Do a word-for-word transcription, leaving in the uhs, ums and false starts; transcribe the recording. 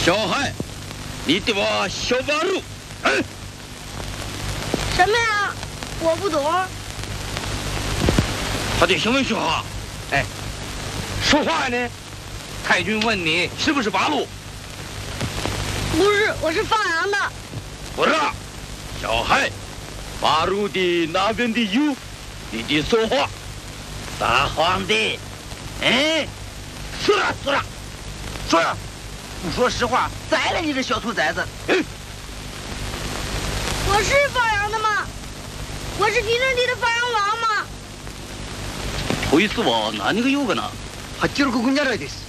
小孩，你对我小八路，嗯。 什么呀？我不懂。 他对小文说话，哎，说话呢？太君问你是不是八路？ 不是，我是放羊的。 不是，小孩，八路的那边的有你的说话，撒谎的，哎，说了说了，说了，不说实话，宰了你这小兔崽子！嗯， 我是放羊的吗？我是敌人地的放羊王吗？ こいつは何が用かな？ はっきりここにあるです。